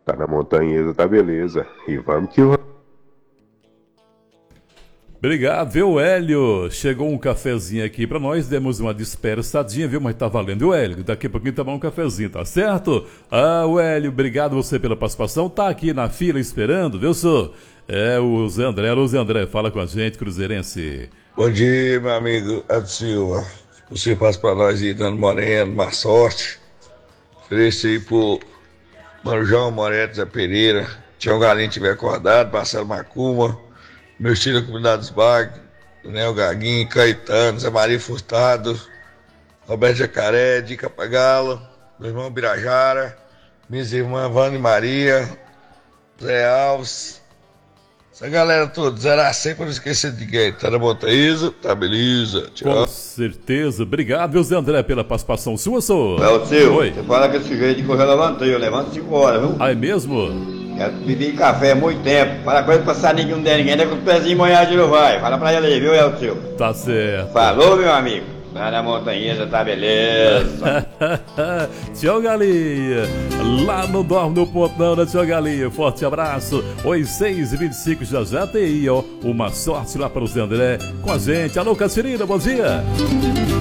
Tá na montanhesa, tá beleza. E vamos que vamos. Obrigado, viu, Hélio? Chegou um cafezinho aqui pra nós, demos uma dispersadinha, viu? Mas tá valendo, viu, Hélio? Daqui a pouquinho tomar um cafezinho, tá certo? Ah, o Hélio, obrigado você pela participação. Tá aqui na fila esperando, viu, senhor? É o Zé André. Alô, Zé André, fala com a gente, cruzeirense. Bom dia, meu amigo Edson Silva. Você passa pra nós aí, Dando Moreno, má sorte. Oferece aí pro Mano João Moretti, Zé Pereira, Tião Galinho tiver acordado, Marcelo Macuma, meu filho da comunidade dos Bagos, Daniel Gaguinho, Caetano, Zé Maria Furtado, Roberto Jacaré, Dica Pagalo, meu irmão Birajara, minhas irmãs Vânia e Maria, Zé Alves, essa galera toda, 0 a 100 pra não esquecer de ninguém. Tá na Montaísa? Tá beleza. Tchau. Com certeza. Obrigado, viu, Zé André, pela participação sua, senhor. Oi. Você fala que esse jeito que eu já levantei, eu levanto 5 horas, viu? Ah, é mesmo? Já bebi café há muito tempo. Fala com ele pra passar ninguém der ninguém, ainda com o pezinho molhado não vai. Fala pra ele aí, viu, Elcio? Tá certo. Falou, meu amigo. Lá na montanha já tá beleza. Tchau, Galinha. Lá no Dorme no Pontão, né, tchau, Galinha? Forte abraço. Oi, 6h25, já tem aí, ó. Uma sorte lá para o Zé André com a gente. Alô, Catirina, bom dia.